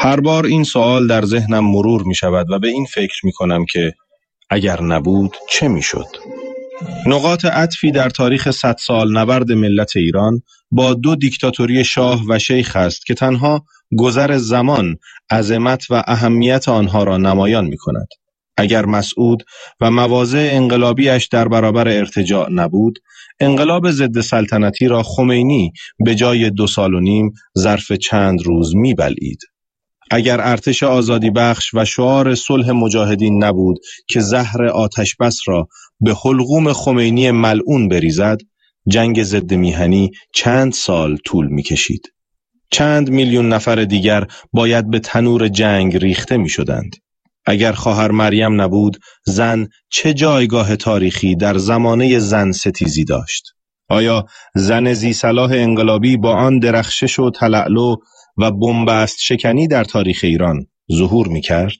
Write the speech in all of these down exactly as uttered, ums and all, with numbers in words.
هر بار این سوال در ذهنم مرور می شود و به این فکر می کنم که اگر نبود چه می شد؟ نقاط عطفی در تاریخ صد سال نبرد ملت ایران با دو دیکتاتوری شاه و شیخ است که تنها گذر زمان عظمت و اهمیت آنها را نمایان می کند. اگر مسعود و مواضع انقلابیش در برابر ارتجاع نبود، انقلاب ضد سلطنتی را خمینی به جای دو سال و نیم ظرف چند روز می بلعید. اگر ارتش آزادی بخش و شعار صلح مجاهدین نبود که زهر آتش بس را به حلقوم خمینی ملعون بریزد، جنگ ضد میهنی چند سال طول می کشید. چند میلیون نفر دیگر باید به تنور جنگ ریخته می شدند. اگر خواهر مریم نبود، زن چه جایگاه تاریخی در زمانه زن ستیزی داشت؟ آیا زن ذی صلاح انقلابی با آن درخشش و تلألؤ و بنبست شکنی در تاریخ ایران ظهور می کرد؟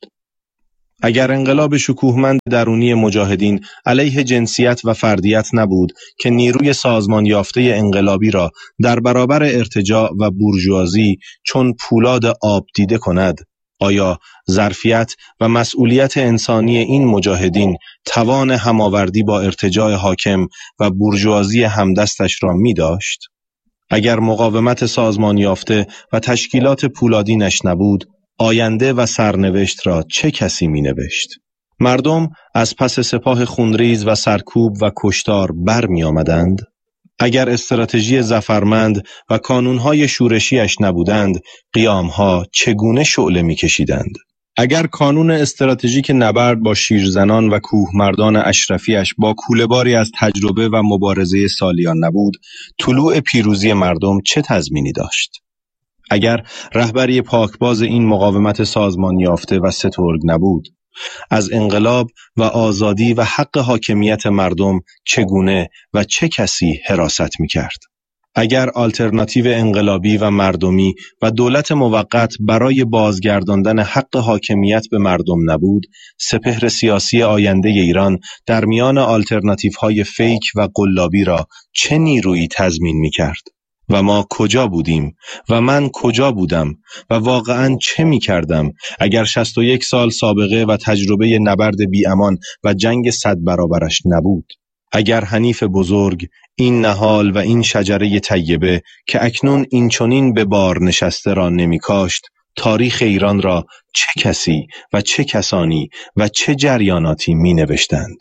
اگر انقلاب شکوهمند درونی مجاهدین علیه جنسیت و فردیت نبود که نیروی سازمان یافته انقلابی را در برابر ارتجاع و بورژوازی چون پولاد آب دیده کند، آیا ظرفیت و مسئولیت انسانی این مجاهدین توان هماوردی با ارتجاع حاکم و بورژوازی همدستش را می داشت؟ اگر مقاومت سازمان یافته و تشکیلات پولادینش نبود، آینده و سرنوشت را چه کسی می نوشت؟ مردم از پس سپاه خونریز و سرکوب و کشتار بر می آمدند؟ اگر استراتژی ظفرمند و کانونهای شورشیش نبودند، قیامها چگونه شعله می کشیدند؟ اگر کانون استراتژیک نبرد با شیرزنان و کوهمردان اشرفیش با کوله‌باری از تجربه و مبارزه سالیان نبود، طلوع پیروزی مردم چه تضمینی داشت؟ اگر رهبری پاکباز این مقاومت سازمان یافته و سترگ نبود، از انقلاب و آزادی و حق حاکمیت مردم چگونه و چه کسی حراست می‌کرد؟ اگر آلترناتیو انقلابی و مردمی و دولت موقت برای بازگرداندن حق حاکمیت به مردم نبود، سپهر سیاسی آینده ایران در میان آلترناتیوهای فیک و قلابی را چه نیرویی تضمین می‌کرد؟ و ما کجا بودیم و من کجا بودم و واقعاً چه می کردم اگر شصت و یک سال سابقه و تجربه نبرد بی امان و جنگ صد برابرش نبود؟ اگر حنیف بزرگ، این نهال و این شجره طیبه که اکنون این چنین به بار نشسته را نمی کاشت، تاریخ ایران را چه کسی و چه کسانی و چه جریاناتی می نوشتند؟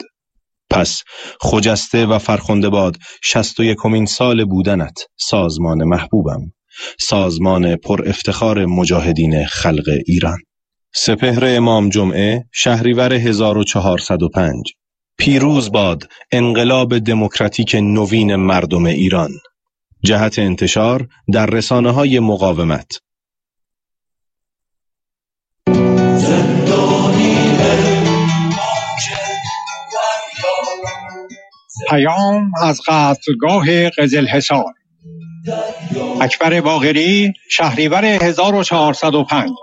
پس خجسته و فرخنده باد شصت و یکمین سال بودنت، سازمان محبوبم، سازمان پر افتخار مجاهدین خلق ایران. سپهر امام جمعه، شهریور هزار و چهارصد و پنج. پیروز باد انقلاب دموکراتیک نوین مردم ایران. جهت انتشار در رسانه‌های مقاومت. پیام از قتلگاه قزلحصار. اکبر باقری، شهریور هزار و چهارصد و پنج.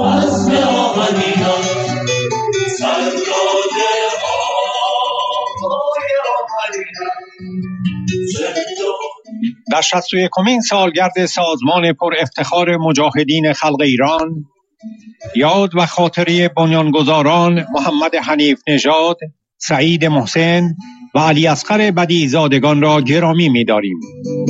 در شصت و یکمین سالگرد سازمان پر افتخار مجاهدین خلق ایران، یاد و خاطره بنیانگذاران محمد حنیف نژاد، سعید محسن و علی اصغر بدیع زادگان را گرامی می‌داریم.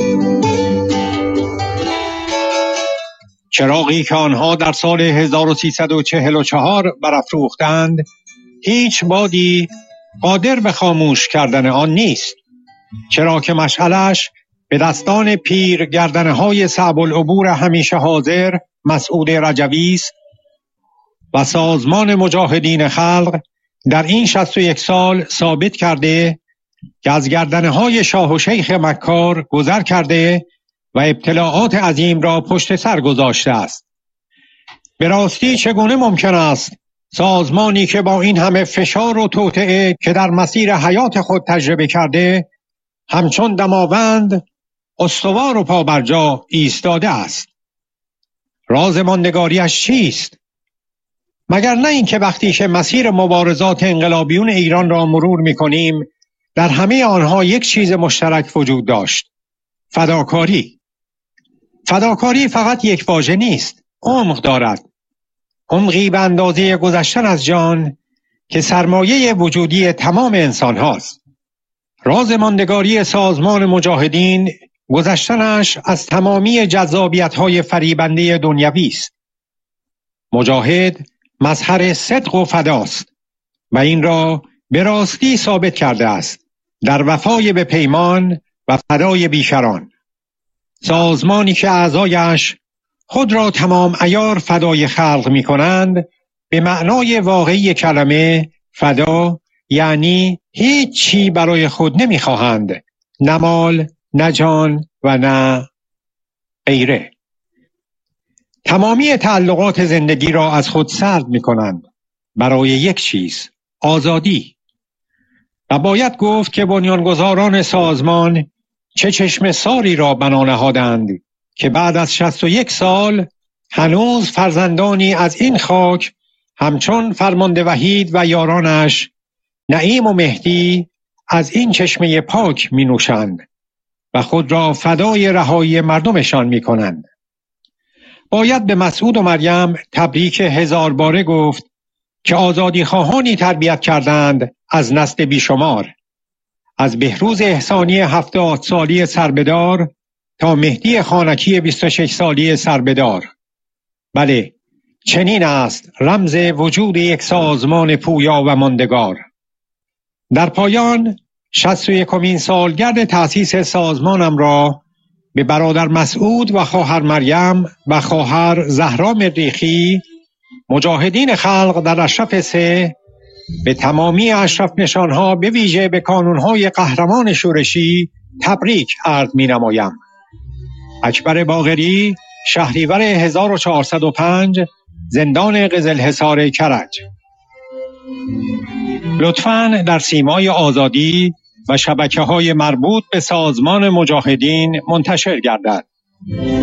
چراغی که آنها در سال هزار و سیصد و چهل و چهار برافروختند، هیچ بادی قادر به خاموش کردن آن نیست، چرا که مشعلش به دستان پیر گردنهای صعب العبور همیشه حاضر مسعود رجوی است و سازمان مجاهدین خلق در این شصت و یک سال ثابت کرده که از گردنهای شاه و شیخ مکار گذر کرده و ابتلاعات عظیم را پشت سر گذاشته است. به راستی چگونه ممکن است سازمانی که با این همه فشار و توطئه که در مسیر حیات خود تجربه کرده، همچون دماوند استوار و پابرجا ایستاده است؟ راز ماندگاریش چیست؟ مگر نه این که وقتی که مسیر مبارزات انقلابیون ایران را مرور می کنیم، در همه آنها یک چیز مشترک وجود داشت: فداکاری. فداکاری فقط یک واژه نیست، عمق دارد. عمقی به اندازه گذشتن از جان که سرمایه وجودی تمام انسان هاست. راز ماندگاری سازمان مجاهدین گذشتنش از تمامی جذابیت‌های فریبنده دنیوی است. مجاهد مظهر صدق و فداست و این را به راستی ثابت کرده است در وفای به پیمان و فدای بیشران. سازمانی که اعضایش خود را تمام عیار فدای خلق می کنند، به معنای واقعی کلمه فدا یعنی هیچ چی برای خود نمی خواهند، نه مال، نه جان و نه غیره. تمامی تعلقات زندگی را از خود سلب می کنند برای یک چیز، آزادی. و باید گفت که بنیانگذاران سازمان چه چشم ساری را بنا نهادند که بعد از شصت و یک سال هنوز فرزندانی از این خاک همچون فرمانده وحید و یارانش نعیم و مهدی از این چشمه پاک می نوشند و خود را فدای رهایی مردمشان می کنند. باید به مسعود و مریم تبریک هزار باره گفت که آزادی خواهانی تربیت کردند از نسل بیشمار، از بهروز احسانی هفتاد سالی سربدار تا مهدی خانکی بیست و شش سالی سربدار. بله، چنین است رمز وجود یک سازمان پویا و ماندگار. در پایان شصت و یکمین سالگرد تأسیس سازمانم را به برادر مسعود و خواهر مریم و خواهر زهرا مریخی، مجاهدین خلق در اشرف سه، به تمامی اشرف نشانها به ویژه به کانونهای قهرمان شورشی تبریک عرض می نمایم. اکبر باقری، شهریور هزار و چهارصد و پنج، زندان قزلحصار کرج. لطفاً در سیمای آزادی و شبکه‌های مربوط به سازمان مجاهدین منتشر گردد.